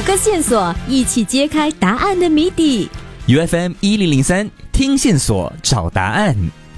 个线索，一起揭开答案的谜底。 UFM 1003，听线索，找答案。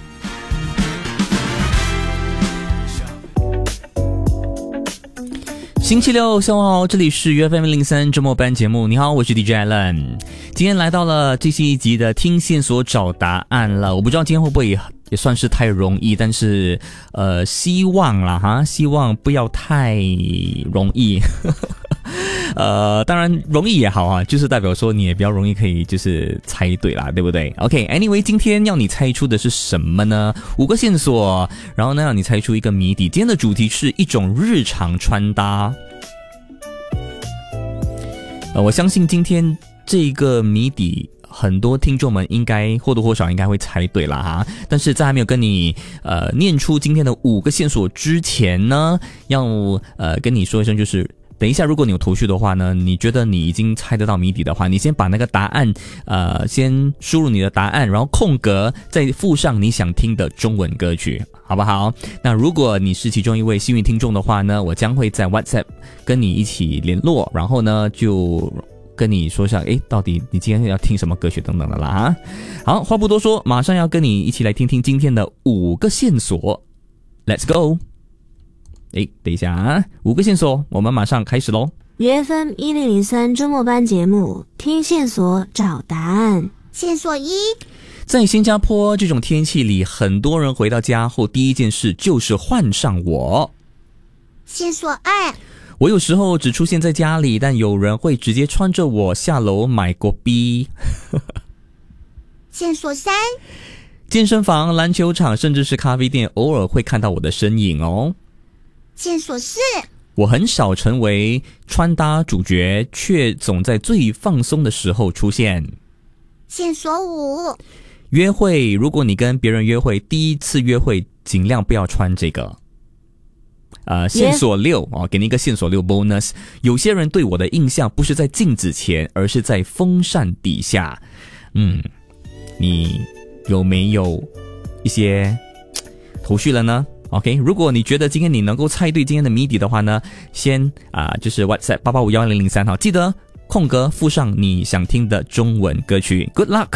星期六，下午好，这里是 UFM 1003周末班节目。你好，我是 DJ Alan。今天来到了最新一集的听线索找答案了。我不知道今天会不会也算是太容易，但是希望啦哈，希望不要太容易。当然容易也好啊，就是代表说你也比较容易可以就是猜对啦，对不对 ？OK，Anyway， 今天要你猜出的是什么呢？5个线索，然后呢让你猜出一个谜底。今天的主题是一种日常穿搭。我相信今天这个谜底很多听众们应该或多或少应该会猜对啦哈，但是在还没有跟你念出今天的5个线索之前呢，要跟你说一声，就是等一下如果你有头绪的话呢，你觉得你已经猜得到谜底的话，你先把那个答案先输入你的答案，然后空格再附上你想听的中文歌曲，好不好？那如果你是其中一位幸运听众的话呢，我将会在 WhatsApp 跟你一起联络，然后呢就跟你说一下，到底你今天要听什么歌曲等等的啦哈。好，话不多说，马上要跟你一起来听听今天的5个线索 ，Let's go。等一下啊，5个线索，我们马上开始咯。 UFM 1003周末班节目，听线索找答案。 线索1， 在新加坡这种天气里，很多人回到家后第一件事就是换上我。 线索2， 我有时候只出现在家里，但有人会直接穿着我下楼买果啤。 线索3， 健身房、篮球场甚至是咖啡店偶尔会看到我的身影哦。 线索4， 我很少成为穿搭主角，却总在最放松的时候出现。 线索5， 约会，如果你跟别人约会，第一次约会尽量不要穿这个。线索6，给你一个线索6 bonus。有些人对我的印象不是在镜子前，而是在风扇底下。你有没有一些头绪了呢？OK， 如果你觉得今天你能够猜对今天的谜底的话呢，先就是 WhatsApp 8851003哈，记得空格附上你想听的中文歌曲。Good luck！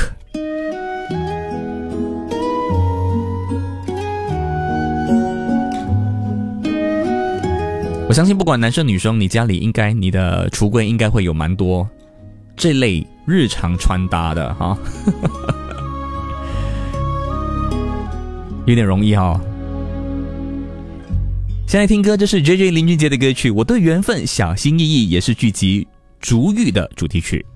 我相信不管男生女生，你家里你的橱柜应该会有蛮多这类日常穿搭的哈，有点容易哈。现在听歌，这是 JJ 林俊杰的歌曲《我对缘分小心翼翼》，也是剧集《逐玉》的主题曲。